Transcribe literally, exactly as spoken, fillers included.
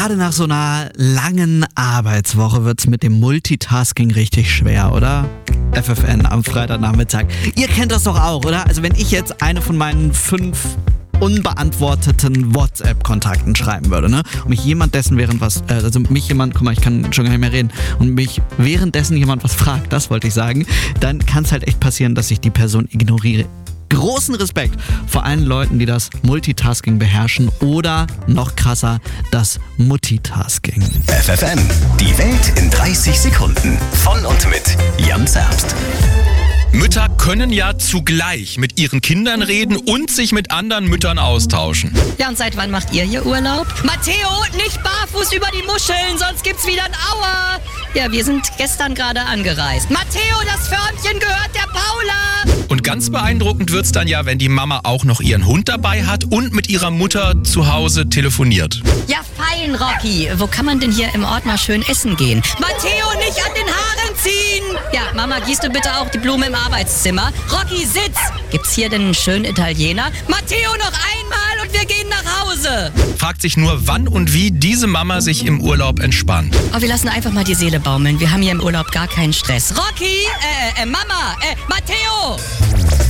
Gerade nach so einer langen Arbeitswoche wird's mit dem Multitasking richtig schwer, oder? F F N am Freitagnachmittag. Ihr kennt das doch auch, oder? Also wenn ich jetzt eine von meinen fünf unbeantworteten WhatsApp-Kontakten schreiben würde, ne? Und mich jemand dessen während was, äh, also mich jemand, guck mal, ich kann schon gar nicht mehr reden, und mich währenddessen jemand was fragt, das wollte ich sagen, dann kann es halt echt passieren, dass ich die Person ignoriere. Großen Respekt vor allen Leuten, die das Multitasking beherrschen oder noch krasser, das Multitasking. F F M, die Welt in dreißig Sekunden. Von und mit Jan Zerbst. Mütter können ja zugleich mit ihren Kindern reden und sich mit anderen Müttern austauschen. Ja, und seit wann macht ihr hier Urlaub? Matteo, nicht barfuß über die Muscheln, sonst gibt's wieder ein Aua. Ja, wir sind gestern gerade angereist. Matteo, das Förmchen gehört der Paula. Und ganz beeindruckend wird's dann ja, wenn die Mama auch noch ihren Hund dabei hat und mit ihrer Mutter zu Hause telefoniert. Ja, fein, Rocky. Wo kann man denn hier im Ort mal schön essen gehen? Matteo, nicht an den Haaren ziehen. Ja, Mama, gießt du bitte auch die Blume im Arbeitszimmer? Rocky, sitz! Gibt's hier denn einen schönen Italiener? Matteo, noch einmal und wir gehen nach Hause. Fragt sich nur, wann und wie diese Mama sich im Urlaub entspannt. Oh, wir lassen einfach mal die Seele baumeln. Wir haben hier im Urlaub gar keinen Stress. Rocky, äh, äh, Mama, äh, Matteo!